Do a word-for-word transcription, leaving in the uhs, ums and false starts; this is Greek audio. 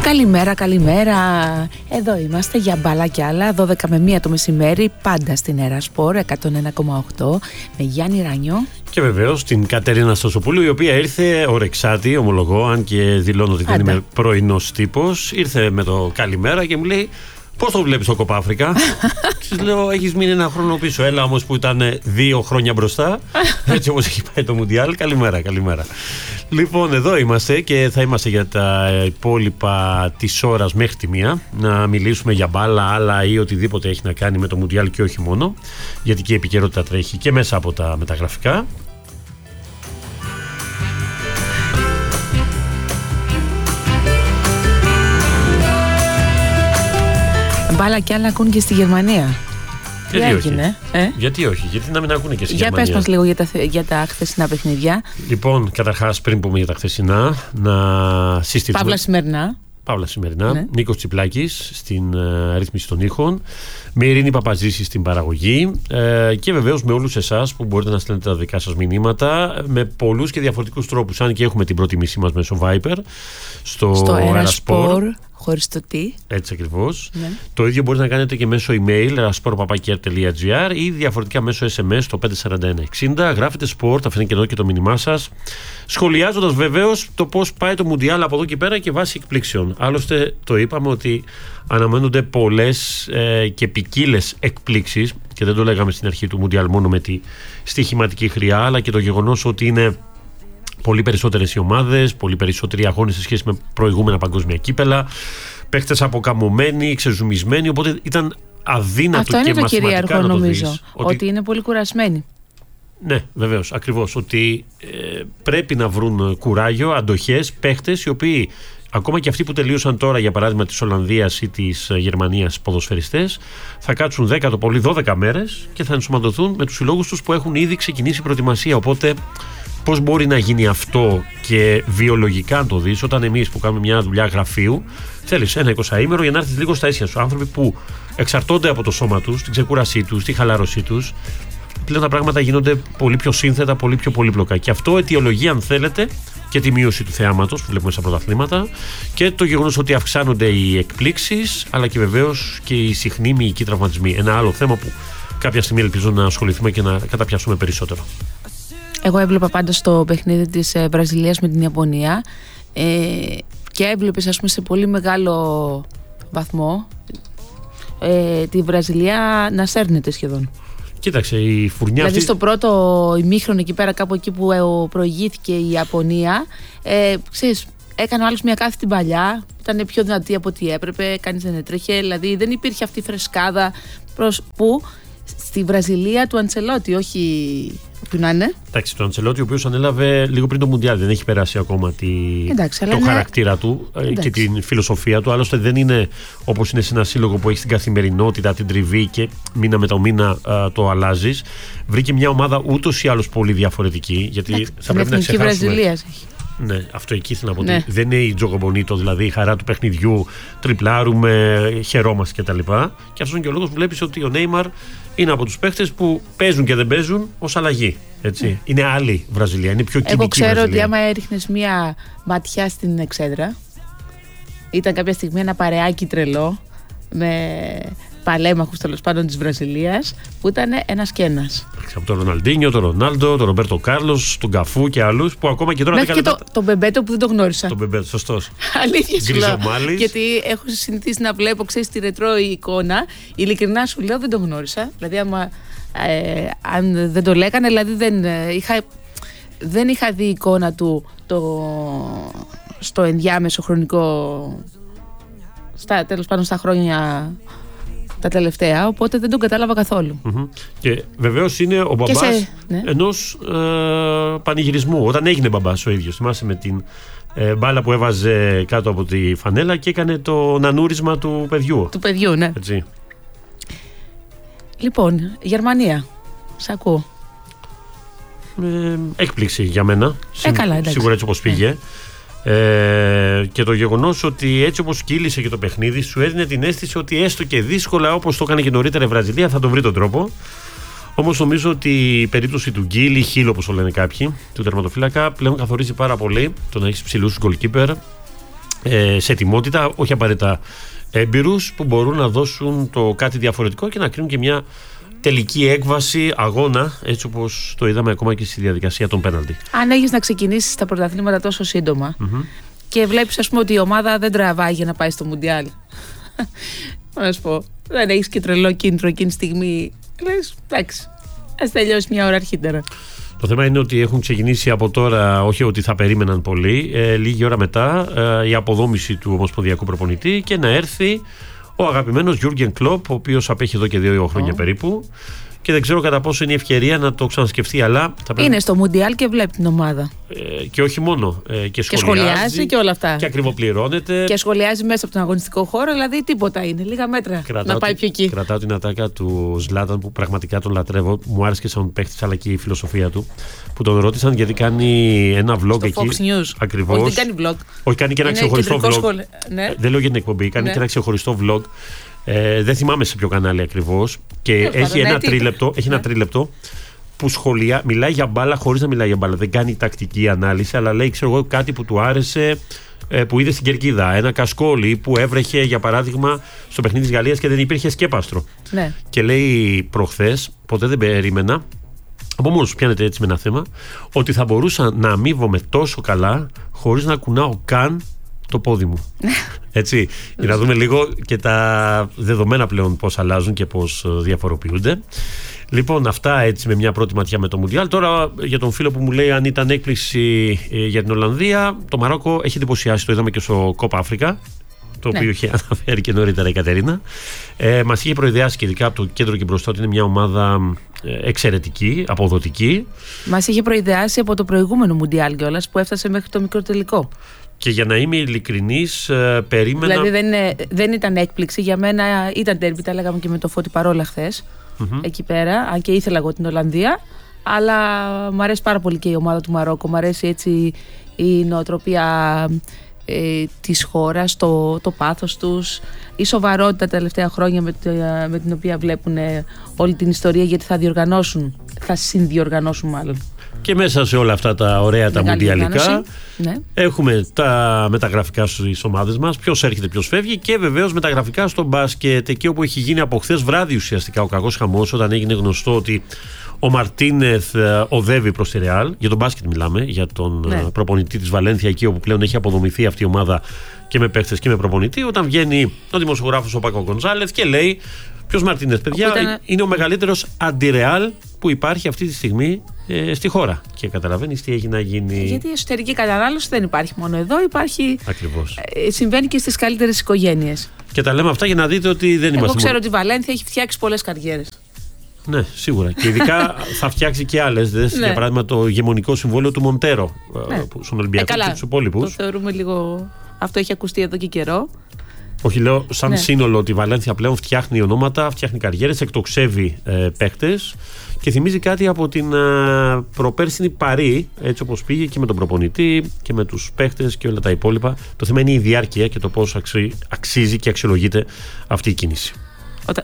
Καλημέρα, καλημέρα. Εδώ είμαστε για μπάλα κι άλλα, δώδεκα με μία το μεσημέρι, πάντα στην Ερασπορ εκατόν ένα κόμμα οκτώ, με Γιάννη Ράνιο. Και βεβαίως την Κατερίνα Στασοπούλου, η οποία ήρθε ορεξάτη, ομολογώ, αν και δηλώνω ότι δεν είμαι πρωινός τύπος. Ήρθε με το καλημέρα και μου λέει: πώς το βλέπεις το Κοπάφρικα? Της λέω: έχεις μείνει ένα χρόνο πίσω. Έλα όμως που ήταν δύο χρόνια μπροστά. Έτσι όπως έχει πάει το Μουντιάλ. Καλημέρα, καλημέρα. Λοιπόν, εδώ είμαστε και θα είμαστε για τα υπόλοιπα της ώρας μέχρι τη μία. Να μιλήσουμε για μπάλα, άλλα ή οτιδήποτε έχει να κάνει με το Μουντιάλ και όχι μόνο. Γιατί και η επικαιρότητα τρέχει και μέσα από τα μεταγραφικά. Μπάλα κι άλλα ακούν και στη Γερμανία. Γιατί Τι όχι. έγινε, ε? Γιατί όχι, γιατί να μην ακούνε και στη για Γερμανία. Για πες μας λίγο για τα, για τα χθεσινά παιχνίδια. Λοιπόν, καταρχάς πριν πούμε για τα χθεσινά, να συστηθούμε. Παύλα σημερινά. Παύλα σημερινά. Ναι. Νίκος Τσιπλάκης στην uh, ρύθμιση των ήχων. Με Ειρήνη Παπαζήση στην παραγωγή. Uh, και βεβαίως με όλους εσάς που μπορείτε να στέλνετε τα δικά σας μηνύματα με πολλούς και διαφορετικούς τρόπους. Αν και έχουμε την προτιμήσή μας μέσω Viper στο, στο Ερασπορ. Χωρίς το τι. Έτσι ακριβώς. Ναι. Το ίδιο μπορείτε να κάνετε και μέσω email ερασπορ παπάκι αρ τελεία τζι άρ ή διαφορετικά μέσω ες εμ ες το πέντε τέσσερα ένα εξήντα. Γράφετε sport, αφήνετε και εδώ και το μήνυμά σας. Σχολιάζοντας βεβαίως το πώς πάει το Μουντιάλ από εδώ και πέρα και βάσει εκπλήξεων. Άλλωστε το είπαμε ότι αναμένονται πολλές ε, και ποικίλες εκπλήξεις και δεν το λέγαμε στην αρχή του Μουντιάλ μόνο με τη στοιχηματική χρειά, αλλά και το γεγονός ότι είναι πολύ περισσότερες οι ομάδες, πολύ περισσότεροι αγώνες σε σχέση με προηγούμενα παγκόσμια κύπελα, παίχτες αποκαμωμένοι, ξεζουμισμένοι, οπότε ήταν αδύνατο αυτό και είναι το κυρίαρχο, νομίζω, ότι... ότι είναι πολύ κουρασμένοι. Ναι, βεβαίως, ακριβώς, ότι ε, πρέπει να βρουν κουράγιο, αντοχές, παίχτες οι οποίοι ακόμα και αυτοί που τελείωσαν τώρα, για παράδειγμα της Ολλανδίας ή της Γερμανίας ποδοσφαιριστές, θα κάτσουν δέκα το πολύ δώδεκα μέρες και θα ενσωματωθούν με τους συλλόγους τους που έχουν ήδη ξεκινήσει προετοιμασία. Οπότε πώς μπορεί να γίνει αυτό και βιολογικά να το δεις, όταν εμείς που κάνουμε μια δουλειά γραφείου θέλεις ένα εικοσαήμερο για να έρθεις λίγο στα ίσια σου. Άνθρωποι που εξαρτώνται από το σώμα τους, την ξεκούρασή τους, τη χαλάρωσή τους, πλέον τα πράγματα γίνονται πολύ πιο σύνθετα, πολύ πιο πολύπλοκα. Και αυτό αιτιολογεί, αν θέλετε, και τη μείωση του θεάματος που βλέπουμε στα πρωταθλήματα και το γεγονός ότι αυξάνονται οι εκπλήξεις, αλλά και βεβαίως και οι συχνοί μυϊκοί τραυματισμοί. Ένα άλλο θέμα που κάποια στιγμή ελπίζω να ασχοληθούμε και να καταπιάσουμε περισσότερο. Εγώ έβλεπα πάντως το παιχνίδι της Βραζιλίας με την Ιαπωνία ε, και έβλεπες, ας πούμε, σε πολύ μεγάλο βαθμό ε, τη Βραζιλία να σέρνεται σχεδόν. Κοίταξε, η φουρνιά δηλαδή αυτή... στο πρώτο ημίχρονο εκεί πέρα, κάπου εκεί που προηγήθηκε η Ιαπωνία, ε, ξέρεις, έκανε άλλος μια κάθετη παλιά, ήταν πιο δυνατή από ό,τι έπρεπε, κανείς δεν έτρεχε, δηλαδή δεν υπήρχε αυτή η φρεσκάδα προς που στη Βραζιλία του Αντσελότη, όχι που να είναι. Εντάξει, το Αντσελότη, ο οποίος ανέλαβε λίγο πριν το Μουντιάλ, δεν έχει περάσει ακόμα τη... Εντάξει, το είναι... χαρακτήρα του. Εντάξει. Και την φιλοσοφία του. Άλλωστε δεν είναι όπως είναι σε ένα σύλλογο που έχει την καθημερινότητα, την τριβή και μήνα με το μήνα α, το αλλάζεις. Βρήκε μια ομάδα ούτως ή άλλως πολύ διαφορετική. Γιατί Εντάξει, θα πρέπει να ξεχάσουμε. Βραζιλίας έχει. Ναι, αυτό εκεί ήθελα να πω. Ναι. Δεν είναι η Τζοκομπονίτο, δηλαδή η χαρά του παιχνιδιού, τριπλάρουμε, χαιρόμαστε κτλ. Και, και αυτό είναι και ο λόγος που βλέπεις ότι ο Νέιμαρ είναι από τους παίχτες που παίζουν και δεν παίζουν ως αλλαγή. Έτσι. Mm. Είναι άλλη Βραζιλία, είναι πιο κοινική Εγώ ξέρω Βραζιλία. ότι άμα έριχνες μία ματιά στην εξέδρα, ήταν κάποια στιγμή ένα παρεάκι τρελό με παλέμαχους τέλος πάντων της Βραζιλίας, που ήταν ένας και ένας. Από τον Ροναλντίνιο, τον Ρονάλντο, τον Ρομπέρτο Κάρλος, τον Καφού και άλλους που ακόμα και τώρα μέχρι δεν και το, τον Μπεμπέτο που δεν το γνώρισα. Τον Μπεμπέτο, σωστός. Αλήθεια σου λέω. Γκριζομάλης. Γιατί έχω συνηθίσει να βλέπω, ξέρεις, τη ρετρό εικόνα. Ειλικρινά σου λέω, δεν τον γνώρισα. Δηλαδή, άμα, ε, αν δεν το λέγανε, δηλαδή δεν ε, είχα, δεν είχα δει εικόνα του το, στο ενδιάμεσο χρονικό, στα, τέλος πάντων στα χρόνια τα τελευταία, οπότε δεν τον κατάλαβα καθόλου. Mm-hmm. Και βεβαίως είναι ο μπαμπάς σε, ναι. ενός ε, πανηγυρισμού. Όταν έγινε μπαμπάς ο ίδιος, θυμάσαι με την ε, μπάλα που έβαζε κάτω από τη φανέλα και έκανε το νανούρισμα του παιδιού. Του παιδιού, ναι. Έτσι. Λοιπόν, Γερμανία, σ' ακούω. Ε, έκπληξη για μένα. Ε, καλά, σίγουρα έτσι όπως πήγε. Ε, και το γεγονός ότι έτσι όπως κύλησε και το παιχνίδι σου έδινε την αίσθηση ότι έστω και δύσκολα, όπως το έκανε και νωρίτερα η Βραζιλία, θα τον βρει τον τρόπο. Όμως νομίζω ότι η περίπτωση του Γκίλ ή Χίλ, όπως το λένε κάποιοι, του τερματοφύλακα, πλέον καθορίζει πάρα πολύ το να έχει ψηλούς goalkeeper. ε, σε ετοιμότητα, όχι απαραίτητα έμπειρους, που μπορούν να δώσουν το κάτι διαφορετικό και να κρίνουν και μια τελική έκβαση αγώνα, έτσι όπως το είδαμε ακόμα και στη διαδικασία των πέναλτι. Αν έχεις να ξεκινήσεις τα πρωταθλήματα τόσο σύντομα mm-hmm. και βλέπεις, ας πούμε, ότι η ομάδα δεν τραβάει για να πάει στο Μουντιάλ, να σου πω, δεν έχεις και τρελό κίνητρο εκείνη τη στιγμή, λες, εντάξει, ας τελειώσει μια ώρα αρχίτερα. Το θέμα είναι ότι έχουν ξεκινήσει από τώρα, όχι ότι θα περίμεναν πολύ, ε, λίγη ώρα μετά ε, η αποδόμηση του ομοσπονδιακού προπονητή και να έρθει ο αγαπημένος Γιούργεν Κλοπ, ο οποίος απέχει εδώ και δύο χρόνια oh. περίπου, και δεν ξέρω κατά πόσο είναι η ευκαιρία να το ξανασκεφτεί, αλλά θα πρέπει... Είναι στο Μουντιάλ και βλέπει την ομάδα. Ε, και όχι μόνο. Ε, και, και σχολιάζει και όλα αυτά. Και ακριβοπληρώνεται. Και σχολιάζει μέσα από τον αγωνιστικό χώρο, δηλαδή τίποτα είναι. Λίγα μέτρα κρατάω να πάει πιο εκεί. Κρατάω την ατάκα του Ζλάταν, που πραγματικά τον λατρεύω. Μου άρεσε και σαν παίχτης, αλλά και η φιλοσοφία του. Που τον ρώτησαν γιατί κάνει ένα vlog στο εκεί. Fox News. Ακριβώς. Όχι, δεν κάνει vlog. Όχι, κάνει και ένα είναι ξεχωριστό vlog. Σχολ... Ναι. Δεν λέω για την εκπομπή, κάνει ναι. και ένα ξεχωριστό vlog. Ε, δεν θυμάμαι σε ποιο κανάλι ακριβώς. Και ε, έχει, ένα τρίλεπτο, έχει ένα τρίλεπτο που σχολιά, μιλάει για μπάλα χωρίς να μιλάει για μπάλα. Δεν κάνει τακτική ανάλυση, αλλά λέει, ξέρω εγώ, κάτι που του άρεσε, ε, που είδε στην κερκίδα. Ένα κασκόλι που έβρεχε, για παράδειγμα, στο παιχνίδι της Γαλλίας και δεν υπήρχε σκέπαστρο. Ναι. Και λέει προχθές, ποτέ δεν περίμενα, από μόνος πιάνεται έτσι με ένα θέμα, ότι θα μπορούσα να αμείβομαι τόσο καλά χωρίς να κουνάω καν το πόδι μου. Έτσι, για να δούμε λίγο και τα δεδομένα πλέον πώς αλλάζουν και πώς διαφοροποιούνται. Λοιπόν, αυτά έτσι με μια πρώτη ματιά με το Μουντιάλ. Τώρα για τον φίλο που μου λέει αν ήταν έκπληξη για την Ολλανδία, το Μαρόκο έχει εντυπωσιάσει, το είδαμε και στο Κόπα Αφρικα, το ναι. οποίο είχε αναφέρει και νωρίτερα η Κατερίνα. Ε, μας είχε προειδεάσει και ειδικά από το κέντρο και μπροστά ότι είναι μια ομάδα εξαιρετική, αποδοτική. Μας είχε προειδεάσει από το προηγούμενο Μουντιάλ κιόλας που έφτασε μέχρι το μικρό τελικό. Και για να είμαι ειλικρινής, ε, περίμενα. Δηλαδή δεν, είναι, δεν ήταν έκπληξη. Για μένα ήταν τέρμπι, τα λέγαμε και με το Φώτη Παρόλα χθες. Mm-hmm. Εκεί πέρα. Αν και ήθελα εγώ την Ολλανδία. Αλλά μου αρέσει πάρα πολύ και η ομάδα του Μαρόκο. Μου αρέσει έτσι η νοοτροπία ε, της χώρας, το, το πάθος τους, η σοβαρότητα τα τελευταία χρόνια με, με την οποία βλέπουν ε, όλη την ιστορία, γιατί θα διοργανώσουν, θα συνδιοργανώσουν μάλλον. Και μέσα σε όλα αυτά τα ωραία τα μουντιαλικά ναι. έχουμε τα μεταγραφικά στις ομάδες μας, ποιος έρχεται, ποιος φεύγει, και βεβαίως μεταγραφικά στο μπάσκετ, εκεί όπου έχει γίνει από χθες βράδυ ουσιαστικά ο κακός χαμός, όταν έγινε γνωστό ότι ο Μαρτίνεθ οδεύει προς τη Ρεάλ. Για τον μπάσκετ μιλάμε, για τον ναι. προπονητή της Βαλένθια, εκεί όπου πλέον έχει αποδομηθεί αυτή η ομάδα και με παίχτες και με προπονητή. Όταν βγαίνει ο δημοσιογράφος ο Πάκο Γκονζάλεθ και λέει: ποιος Μαρτίνεθ, παιδιά, ήταν... είναι ο μεγαλύτερος αντι-Ρεάλ που υπάρχει αυτή τη στιγμή ε, στη χώρα. Και καταλαβαίνεις τι έχει να γίνει. Γιατί η εσωτερική κατανάλωση δεν υπάρχει μόνο εδώ, υπάρχει. Ακριβώς. Ε, συμβαίνει και στις καλύτερες οικογένειες. Και τα λέμε αυτά για να δείτε ότι δεν Εγώ είμαστε. Εγώ ξέρω μόνο... ότι η Βαλένθια έχει φτιάξει πολλές καριέρες. Ναι, σίγουρα. Και ειδικά θα φτιάξει και άλλες. Ναι. Για παράδειγμα, το ηγεμονικό συμβόλαιο του Μοντέρο ναι. στον Ολυμπιακό ε, και τους υπόλοιπους. Το θεωρούμε λίγο. Αυτό έχει ακουστεί εδώ και καιρό. Όχι, λέω σαν ναι. σύνολο ότι η Βαλένθια πλέον φτιάχνει ονόματα, φτιάχνει καριέρες, εκτοξεύει ε, παίκτες και θυμίζει κάτι από την ε, προπέρσινη Παρί, έτσι όπως πήγε και με τον προπονητή και με τους παίκτες και όλα τα υπόλοιπα. Το θέμα είναι η διάρκεια και το πώς αξι, αξίζει και αξιολογείται αυτή η κίνηση.